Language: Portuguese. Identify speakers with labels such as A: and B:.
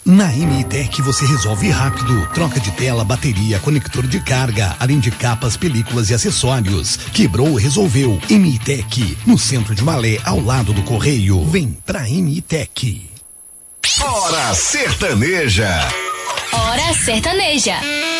A: Na MITEC você resolve rápido. Troca de tela, bateria, conector de carga, além de capas, películas e acessórios. Quebrou, resolveu. MITEC, no centro de Malé, ao lado do Correio. Vem pra MITEC.
B: Hora Sertaneja.
C: Hora Sertaneja.